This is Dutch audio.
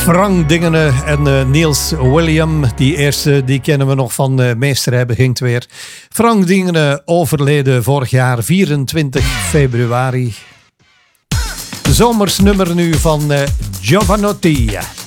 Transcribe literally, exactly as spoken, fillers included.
Frank Dingene en uh, Niels William. Die eerste die kennen we nog van uh, Meester Hij Begint Weer. Frank Dingene overleden vorig jaar vierentwintig februari. Zomersnummer nu van uh, Giovanotti.